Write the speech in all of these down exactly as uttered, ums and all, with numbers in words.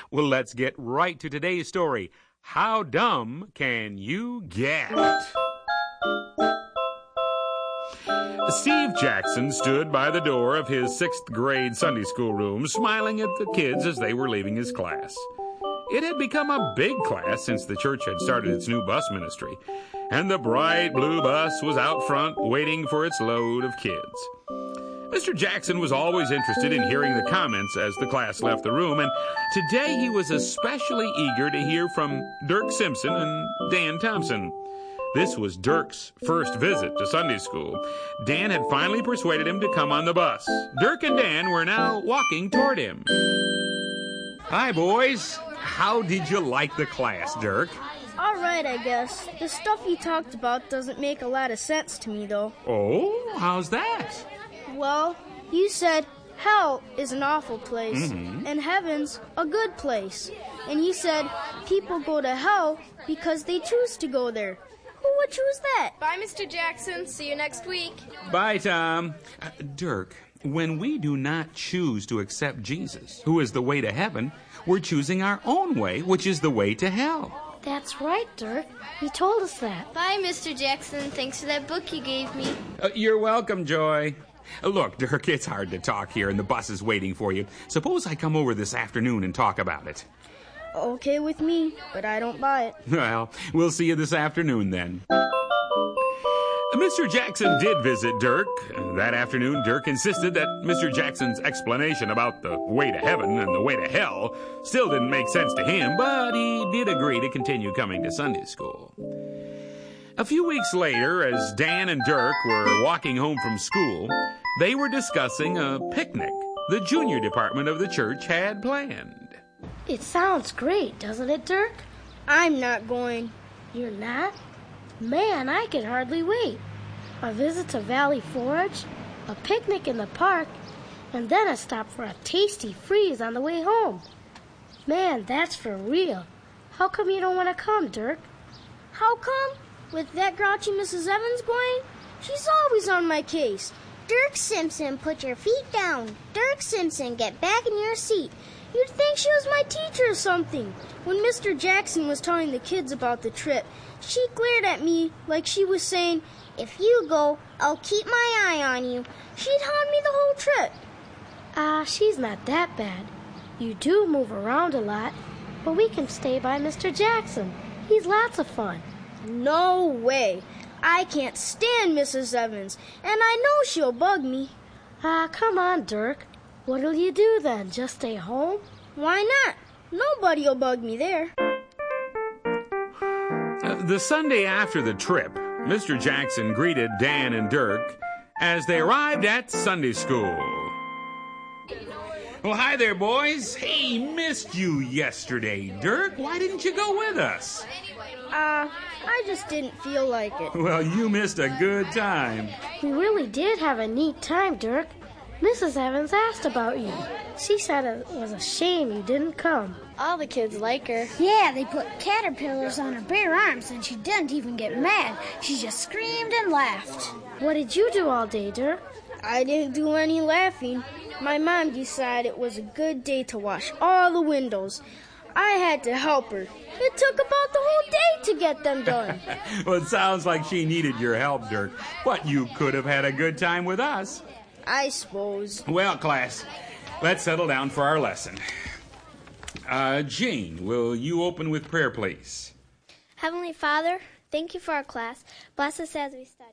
Well, let's get right to today's story. How dumb can you get? Steve Jackson stood by the door of his sixth grade Sunday school room, smiling at the kids as they were leaving his class. It had become a big class since the church had started its new bus ministry, and the bright blue bus was out front waiting for its load of kids. Mister Jackson was always interested in hearing the comments as the class left the room, and today he was especially eager to hear from Dirk Simpson and Dan Thompson. This was Dirk's first visit to Sunday school. Dan had finally persuaded him to come on the bus. Dirk and Dan were now walking toward him. Hi, boys. How did you like the class, Dirk? All right, I guess. The stuff you talked about doesn't make a lot of sense to me, though. Oh, how's that? Well, you said hell is an awful place, Mm-hmm. and heaven's a good place. And you said people go to hell because they choose to go there. Who would choose that? Bye, Mister Jackson. See you next week. Bye, Tom. Uh, Dirk, when we do not choose to accept Jesus, who is the way to heaven, we're choosing our own way, which is the way to hell. That's right, Dirk. He told us that. Bye, Mister Jackson. Thanks for that book you gave me. Uh, you're welcome, Joy. Uh, look, Dirk, it's hard to talk here, and the bus is waiting for you. Suppose I come over this afternoon and talk about it. Okay with me, but I don't buy it. Well, we'll see you this afternoon, then. Mister Jackson did visit Dirk. That afternoon, Dirk insisted that Mister Jackson's explanation about the way to heaven and the way to hell still didn't make sense to him, but he did agree to continue coming to Sunday school. A few weeks later, as Dan and Dirk were walking home from school, they were discussing a picnic the junior department of the church had planned. It sounds great, doesn't it, Dirk? I'm not going. You're not? Man, I can hardly wait. A visit to Valley Forge, a picnic in the park, and then a stop for a tasty freeze on the way home. Man, that's for real. How come you don't want to come, Dirk? How come? With that grouchy Missus Evans going? She's always on my case. Dirk Simpson, put your feet down. Dirk Simpson, get back in your seat. You'd think she was my teacher or something. When Mister Jackson was telling the kids about the trip, she glared at me like she was saying, "If you go, I'll keep my eye on you." She'd hound me the whole trip. Ah, uh, she's not that bad. You do move around a lot, but we can stay by Mister Jackson. He's lots of fun. No way. I can't stand Missus Evans, and I know she'll bug me. Ah, uh, come on, Dirk. What'll you do then? Just stay home? Why not? Nobody'll bug me there. Uh, the Sunday after the trip, Mister Jackson greeted Dan and Dirk as they arrived at Sunday school. Well, hi there, boys. Hey, missed you yesterday, Dirk. Why didn't you go with us? Uh, I just didn't feel like it. Well, you missed a good time. We really did have a neat time, Dirk. Missus Evans asked about you. She said it was a shame you didn't come. All the kids like her. Yeah, they put caterpillars on her bare arms and she didn't even get mad. She just screamed and laughed. What did you do all day, Dirk? I didn't do any laughing. My mom decided it was a good day to wash all the windows. I had to help her. It took about the whole day to get them done. Well, it sounds like she needed your help, Dirk. But you could have had a good time with us. I suppose. Well, class, let's settle down for our lesson. Uh, Jane, will you open with prayer, please? Heavenly Father, thank you for our class. Bless us as we study.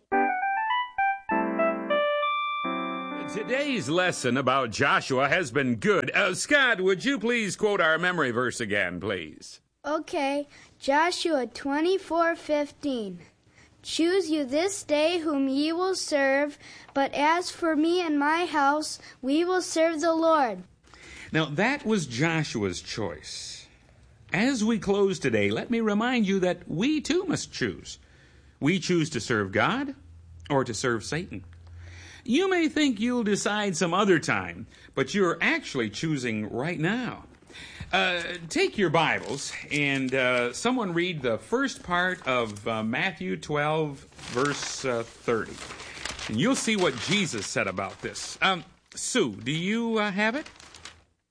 Today's lesson about Joshua has been good. Uh, Scott, would you please quote our memory verse again, please? Okay, Joshua twenty-four fifteen. Choose you this day whom ye will serve, but as for me and my house, we will serve the Lord. Now, that was Joshua's choice. As we close today, let me remind you that we too must choose. We choose to serve God or to serve Satan. You may think you'll decide some other time, but you're actually choosing right now. Uh, take your Bibles and uh, someone read the first part of uh, Matthew twelve, verse uh, thirty. And you'll see what Jesus said about this. Um, Sue, do you uh, have it?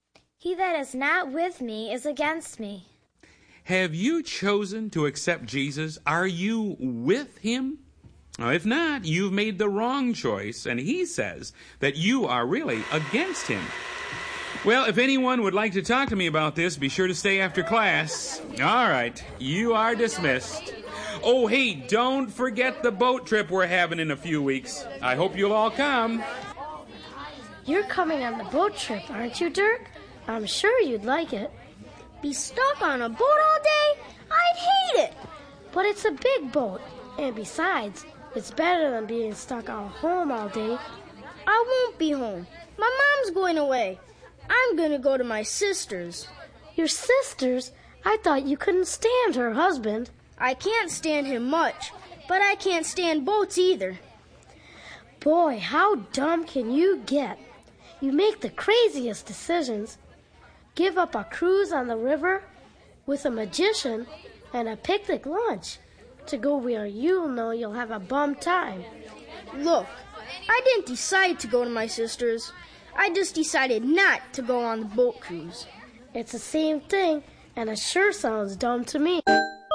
He that is not with me is against me. Have you chosen to accept Jesus? Are you with him? Now, if not, you've made the wrong choice, and he says that you are really against him. Well, if anyone would like to talk to me about this, be sure to stay after class. All right, you are dismissed. Oh, hey, don't forget the boat trip we're having in a few weeks. I hope you'll all come. You're coming on the boat trip, aren't you, Dirk? I'm sure you'd like it. Be stuck on a boat all day? I'd hate it. But it's a big boat, and besides, it's better than being stuck at home all day. I won't be home. My mom's going away. I'm going to go to my sister's. Your sister's? I thought you couldn't stand her husband. I can't stand him much, but I can't stand boats either. Boy, how dumb can you get? You make the craziest decisions. Give up a cruise on the river with a magician and a picnic lunch to go where you know you'll have a bum time. Look, I didn't decide to go to my sister's. I just decided not to go on the boat cruise. It's the same thing, and it sure sounds dumb to me.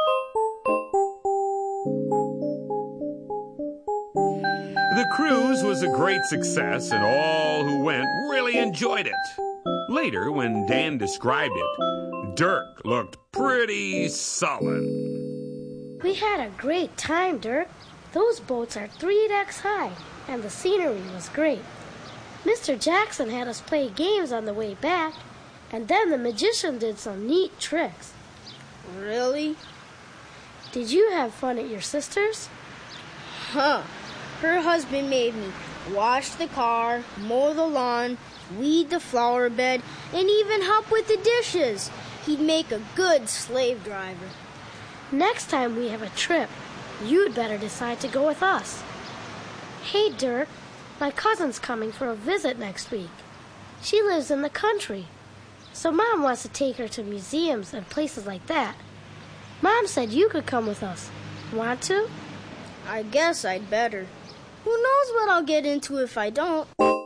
The cruise was a great success, and all who went really enjoyed it. Later, when Dan described it, Dirk looked pretty sullen. We had a great time, Dirk. Those boats are three decks high, and the scenery was great. Mister Jackson had us play games on the way back, and then the magician did some neat tricks. Really? Did you have fun at your sister's? Huh. Her husband made me wash the car, mow the lawn, weed the flower bed, and even help with the dishes. He'd make a good slave driver. Next time we have a trip, you'd better decide to go with us. Hey, Dirk, my cousin's coming for a visit next week. She lives in the country, so Mom wants to take her to museums and places like that. Mom said you could come with us. Want to? I guess I'd better. Who knows what I'll get into if I don't?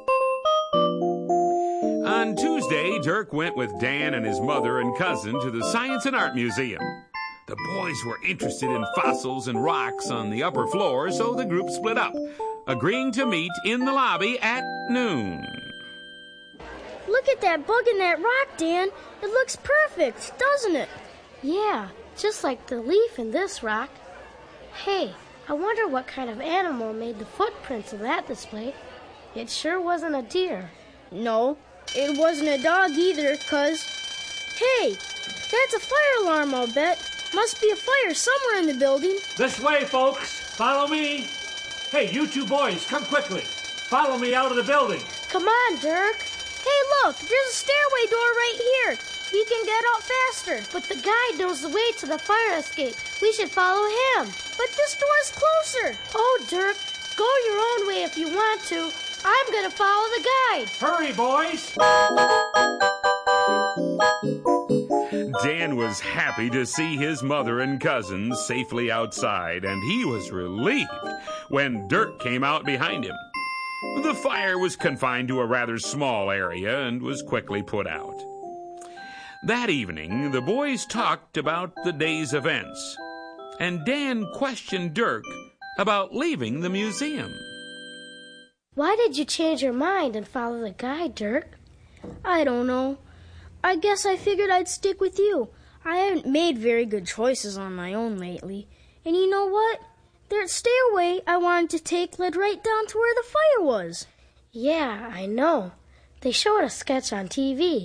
On Tuesday, Dirk went with Dan and his mother and cousin to the Science and Art Museum. The boys were interested in fossils and rocks on the upper floor, so the group split up, agreeing to meet in the lobby at noon. Look at that bug in that rock, Dan. It looks perfect, doesn't it? Yeah, just like the leaf in this rock. Hey, I wonder what kind of animal made the footprints in that display. It sure wasn't a deer. No, it wasn't a dog either, 'cause... Hey, that's a fire alarm, I'll bet. Must be a fire somewhere in the building. This way, folks. Follow me. Hey, you two boys, come quickly. Follow me out of the building. Come on, Dirk. Hey, look, there's a stairway door right here. We can get out faster. But the guide knows the way to the fire escape. We should follow him. But this door's closer. Oh, Dirk, go your own way if you want to. I'm going to follow the guide. Hurry, boys. Dan was happy to see his mother and cousins safely outside, and he was relieved when Dirk came out behind him. The fire was confined to a rather small area and was quickly put out. That evening, the boys talked about the day's events, and Dan questioned Dirk about leaving the museum. Why did you change your mind and follow the guide, Dirk? I don't know. I guess I figured I'd stick with you. I haven't made very good choices on my own lately. And you know what? That stairway I wanted to take led right down to where the fire was. Yeah, I know. They showed a sketch on T V.